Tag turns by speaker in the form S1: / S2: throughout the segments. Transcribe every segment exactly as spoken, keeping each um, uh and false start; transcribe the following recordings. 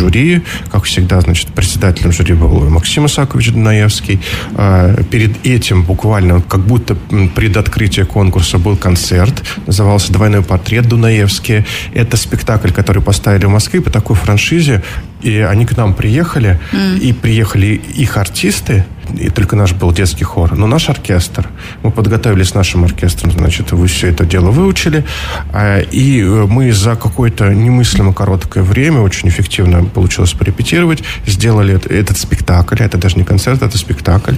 S1: жюри. Как всегда, значит, председателем жюри был Максим Исакович Дунаевский. Перед этим буквально, как будто пред открытием конкурса, был концерт. Назывался «Двойной портрет Дунаевский». Это спектакль, который поставили в Москве по такой франшизе. И они к нам приехали, mm. и приехали их артисты, и только наш был детский хор, но наш оркестр. Мы подготовили с нашим оркестром, значит, вы все это дело выучили, и мы за какое-то немыслимо короткое время, очень эффективно получилось порепетировать, сделали этот спектакль, это даже не концерт, это спектакль,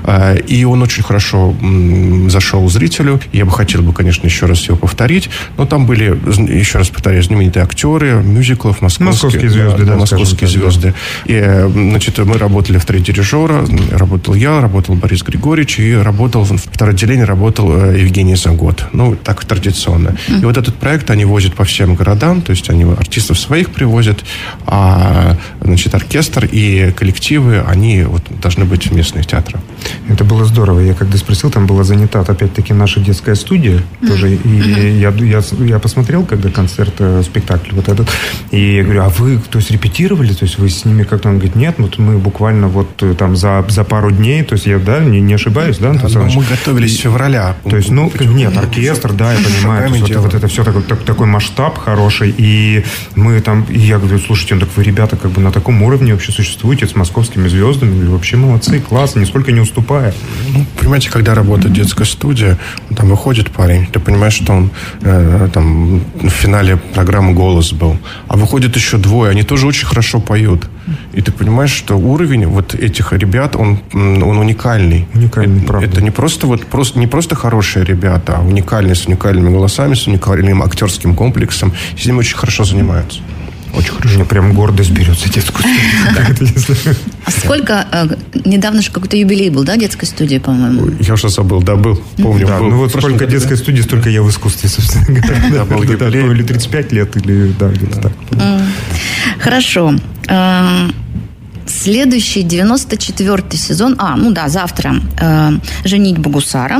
S1: и он очень хорошо зашел зрителю. Я бы хотел бы, конечно, еще раз его повторить, но там были, еще раз повторяю, знаменитые актеры мюзиклов, московские,
S2: московские звезды, да,
S1: московские звезды. И, значит, мы работали в три дирижера, работал я, работал Борис Григорьевич, и работал, в втором отделении работал Евгений Загод. Ну, так традиционно. Mm-hmm. И вот этот проект они возят по всем городам, то есть они артистов своих привозят, а, значит, оркестр и коллективы, они вот должны быть в местных театрах.
S2: Это было здорово. Я когда спросил, там была занята, опять-таки, наша детская студия mm-hmm. тоже, и mm-hmm. я, я, я посмотрел, когда концерт, спектакль вот этот, и я говорю, а вы, то есть, репетировали? То есть вы с ними как-то? Он говорит, нет, вот мы буквально вот там за, за пару дней, то есть я, да, не, не ошибаюсь, да?
S1: Да, но мы готовились с февраля.
S2: То есть, ну, нет, оркестр, да, я понимаю, то есть, вот, вот это все такой, так, такой масштаб хороший, и мы там, и я говорю, слушайте, ну, так вы, ребята, как бы на таком уровне вообще существуете, с московскими звездами, говорю, вообще молодцы, классно, нисколько не уступая.
S1: Ну, понимаете, когда работает детская студия, там выходит парень, ты понимаешь, что он э, там в финале программы «Голос» был, а выходит еще двое, они тоже очень хорошо поют. И ты понимаешь, что уровень вот этих ребят, он, он уникальный.
S2: Уникальный,
S1: это,
S2: правда.
S1: Это не просто, вот, просто, не просто хорошие ребята, а уникальные, с уникальными голосами, с уникальным актерским комплексом. И с ними очень хорошо занимаются. Очень хорошо.
S2: Мне прям гордость берет за детскую студию.
S3: А сколько... Недавно же какой-то юбилей был, да, детской студии, по-моему?
S1: Я уже забыл, да, был. Помню,
S2: да,
S1: был.
S2: Ну вот сколько детской студии, столько я в искусстве, собственно говоря.
S1: Да, был юбилей.
S2: Или тридцать пять лет, или, да, где-то так.
S3: Хорошо. Следующий, девяносто четвёртый сезон. А, ну да, завтра. «Женитьба гусара».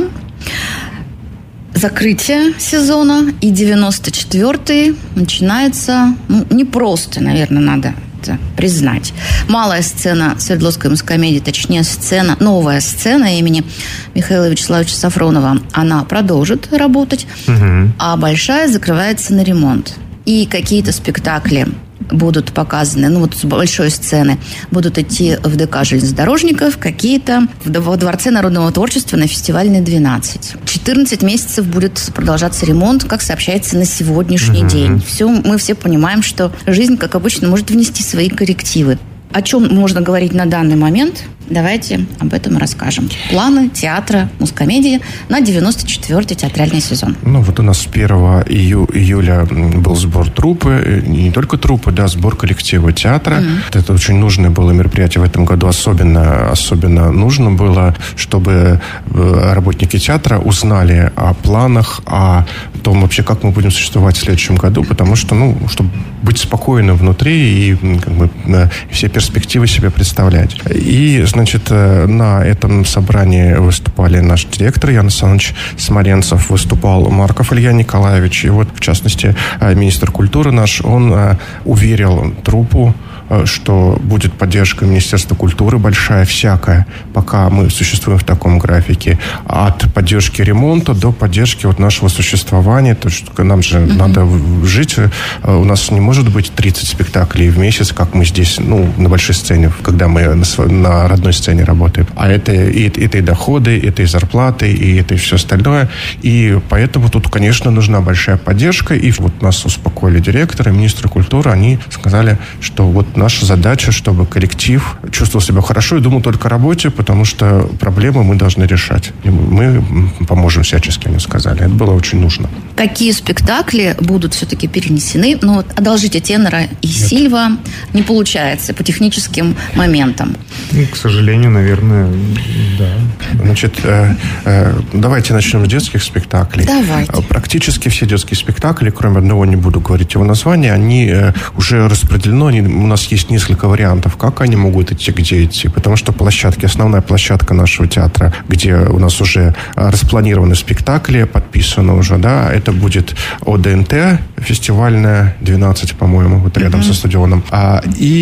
S3: Закрытие сезона. И девяносто четвёртый начинается, ну, непросто, наверное, надо это признать. Малая сцена Свердловской мускомедии, точнее, сцена, новая сцена имени Михаила Вячеславовича Сафронова, она продолжит работать, угу. а большая закрывается на ремонт. И какие-то спектакли будут показаны, ну вот с большой сцены, будут идти в ДК железнодорожников, какие-то во Дворце народного творчества на Фестивальной двенадцать. четырнадцать месяцев будет продолжаться ремонт, как сообщается на сегодняшний uh-huh. день. Все, мы все понимаем, что жизнь, как обычно, может внести свои коррективы. О чем можно говорить на данный момент? Давайте об этом расскажем. Планы театра мускомедии на девяносто четвёртый театральный сезон.
S1: Ну, вот у нас с первого июля был сбор труппы, и не только труппы, да, сбор коллектива театра. Mm-hmm. Это очень нужное было мероприятие в этом году. Особенно, особенно нужно было, чтобы работники театра узнали о планах, о том вообще, как мы будем существовать в следующем году, потому что, ну, чтобы быть спокойным внутри и как бы все перспективы себе представлять. И, значит, на этом собрании выступали наш директор Ян Александрович Смоленцев, выступал Марков Илья Николаевич, и вот, в частности, министр культуры наш, он уверил труппу, что будет поддержка Министерства культуры большая, всякая, пока мы существуем в таком графике, от поддержки ремонта до поддержки вот нашего существования, то есть нам же mm-hmm. надо жить, у нас не может быть тридцать спектаклей в месяц, как мы здесь, ну, на большой сцене, когда мы на, на родной сцене работаем, а это и, это и доходы, это и зарплаты, и это и все остальное, и поэтому тут, конечно, нужна большая поддержка, и вот нас успокоили директоры, министры культуры, они сказали, что вот наша задача, чтобы коллектив чувствовал себя хорошо и думал только о работе, потому что проблемы мы должны решать. И мы поможем всячески, они сказали. Это было очень нужно.
S3: Какие спектакли будут все-таки перенесены? Ну, вот «Одолжите тенора» и Нет. «Сильва» не получается по техническим моментам.
S2: Ну, к сожалению, наверное, да.
S1: Значит, э, э, давайте начнем с детских спектаклей.
S3: Давайте.
S1: Практически все детские спектакли, кроме одного, не буду говорить его название, они э, уже распределены, они, у нас есть несколько вариантов, как они могут идти, где идти. Потому что площадки, основная площадка нашего театра, где у нас уже распланированы спектакли, подписано уже, да, это будет ОДНТ, фестивальная двенадцать, по-моему, вот рядом mm-hmm. со стадионом. А, и